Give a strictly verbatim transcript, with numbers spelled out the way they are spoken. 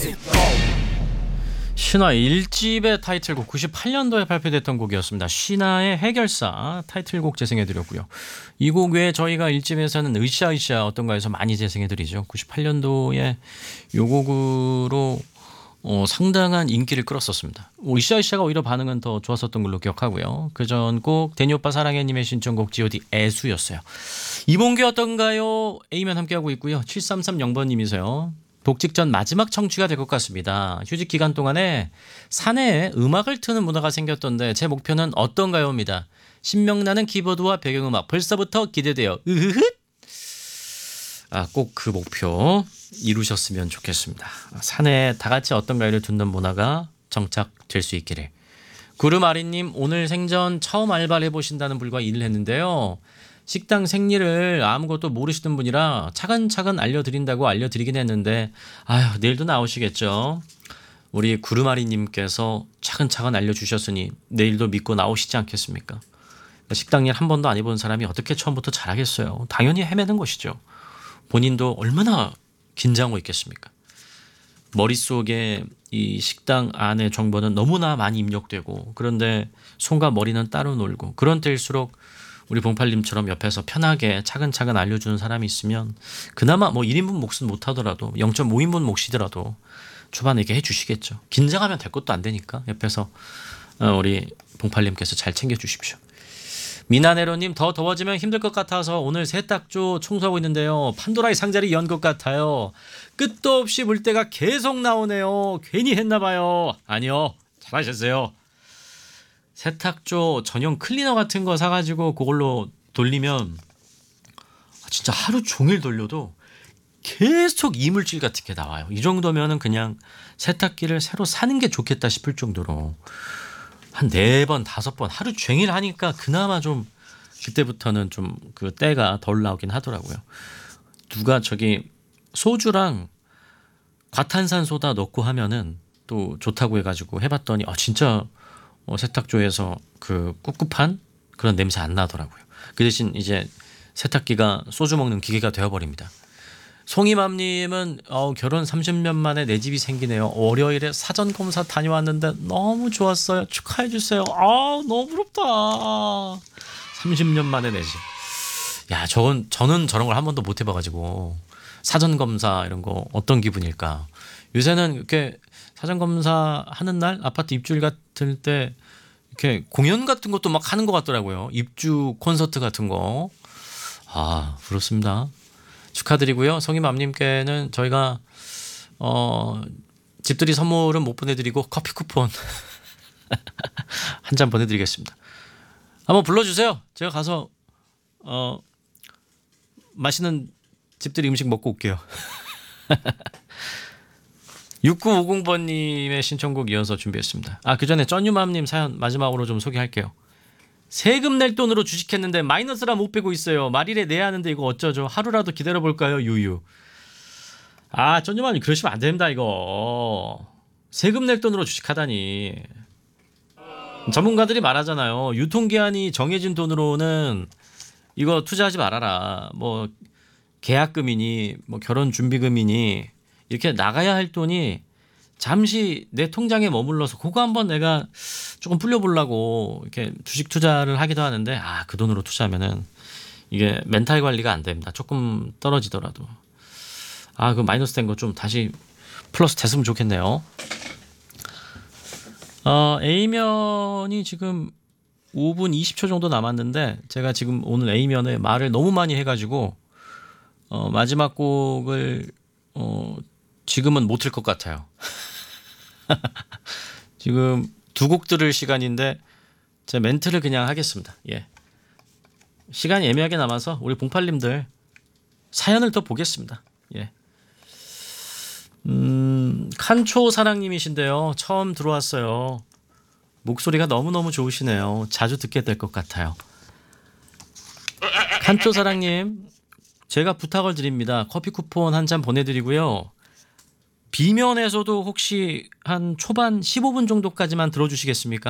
신화 일 집의 타이틀곡 구십팔 년도에 발표됐던 곡이었습니다. 신화의 해결사 타이틀곡 재생해드렸고요. 이 곡 외에 저희가 일 집에서는 으쌰으쌰 어떤가에서 많이 재생해드리죠. 구십팔 년도에 이 곡으로 어, 상당한 인기를 끌었었습니다. 으쌰으쌰가 오히려 반응은 더 좋았었던 걸로 기억하고요. 그 전 곡 데니 오빠 사랑해님의 신청곡 지오디 애수였어요. 이몽규 어떤가요? A면 함께하고 있고요. 칠삼삼영 번님이세요. 복직 전 마지막 청취가 될 것 같습니다. 휴직 기간 동안에 사내에 음악을 트는 문화가 생겼던데 제 목표는 어떤가요?입니다. 신명나는 키보드와 배경음악 벌써부터 기대돼요. 으흐흐. 아, 꼭 그 목표 이루셨으면 좋겠습니다. 사내에 다 같이 어떤가요를 듣는 문화가 정착될 수 있기를. 구름아리님 오늘 생전 처음 알바를 해보신다는 분과 일을 했는데요. 식당 생리를 아무것도 모르시는 분이라 차근차근 알려드린다고 알려드리긴 했는데 아휴 내일도 나오시겠죠. 우리 구름아리님께서 차근차근 알려주셨으니 내일도 믿고 나오시지 않겠습니까? 식당 일 한 번도 안 해본 사람이 어떻게 처음부터 잘하겠어요. 당연히 헤매는 것이죠. 본인도 얼마나 긴장하고 있겠습니까? 머릿속에 이 식당 안의 정보는 너무나 많이 입력되고 그런데 손과 머리는 따로 놀고 그런 때일수록 우리 봉팔님처럼 옆에서 편하게 차근차근 알려주는 사람이 있으면 그나마 뭐 일 인분 몫은 못하더라도 영 점 오 인분 몫이더라도 초반에 이렇게 해주시겠죠. 긴장하면 될 것도 안 되니까 옆에서 우리 봉팔님께서 잘 챙겨주십시오. 미나네로님 더 더워지면 힘들 것 같아서 오늘 세탁조 청소하고 있는데요. 판도라의 상자를 연 것 같아요. 끝도 없이 물때가 계속 나오네요. 괜히 했나 봐요. 아니요. 잘하셨어요. 세탁조 전용 클리너 같은 거 사가지고 그걸로 돌리면 진짜 하루 종일 돌려도 계속 이물질 같은 게 나와요. 이 정도면은 그냥 세탁기를 새로 사는 게 좋겠다 싶을 정도로 한 네 번, 다섯 번 하루 종일 하니까 그나마 좀 그때부터는 좀 그 때가 덜 나오긴 하더라고요. 누가 저기 소주랑 과탄산소다 넣고 하면은 또 좋다고 해가지고 해봤더니 아 진짜 어, 세탁조에서 그 꿉꿉한 그런 냄새 안 나더라고요. 그 대신 이제 세탁기가 소주 먹는 기계가 되어버립니다. 송이맘님은 어, 결혼 삼십 년 만에 내 집이 생기네요. 월요일에 사전검사 다녀왔는데 너무 좋았어요. 축하해주세요. 아 너무 부럽다. 삼십 년 만에 내 집. 야 저건 저는 저런 걸 한 번도 못 해봐가지고 사전검사 이런 거 어떤 기분일까. 요새는 이렇게 사전검사 하는 날 아파트 입주일 같을 때 이렇게 공연 같은 것도 막 하는 것 같더라고요. 입주 콘서트 같은 거. 아 부럽습니다. 축하드리고요. 성희맘님께는 저희가 어, 집들이 선물은 못 보내드리고 커피 쿠폰 한 잔 보내드리겠습니다. 한번 불러주세요. 제가 가서 어, 맛있는 집들이 음식 먹고 올게요. 육구오공 번님의 신청곡 이어서 준비했습니다. 아, 그 전에 쩐유맘님 사연 마지막으로 좀 소개할게요. 세금 낼 돈으로 주식했는데 마이너스라 못 빼고 있어요. 말일에 내야 하는데 이거 어쩌죠? 하루라도 기다려볼까요? 유유. 아, 쩐유맘님 그러시면 안 됩니다. 이거 세금 낼 돈으로 주식하다니. 전문가들이 말하잖아요. 유통기한이 정해진 돈으로는 이거 투자하지 말아라. 뭐 계약금이니 뭐 결혼준비금이니 이렇게 나가야 할 돈이 잠시 내 통장에 머물러서 그거 한번 내가 조금 불려보려고 이렇게 주식 투자를 하기도 하는데 아, 그 돈으로 투자하면은 이게 멘탈 관리가 안 됩니다. 조금 떨어지더라도. 아, 그 마이너스 된 거 좀 다시 플러스 됐으면 좋겠네요. 어, A면이 지금 오 분 이십 초 정도 남았는데 제가 지금 오늘 A면에 말을 너무 많이 해가지고 어, 마지막 곡을 어, 지금은 못 틀 것 같아요. 지금 두 곡 들을 시간인데 제 멘트를 그냥 하겠습니다. 예. 시간이 애매하게 남아서 우리 봉팔님들 사연을 더 보겠습니다. 예. 음, 칸초 사랑님이신데요. 처음 들어왔어요. 목소리가 너무너무 좋으시네요. 자주 듣게 될 것 같아요. 칸초 사랑님, 제가 부탁을 드립니다. 커피 쿠폰 한 잔 보내드리고요. 비면에서도 혹시 한 초반 십오 분 정도까지만 들어주시겠습니까?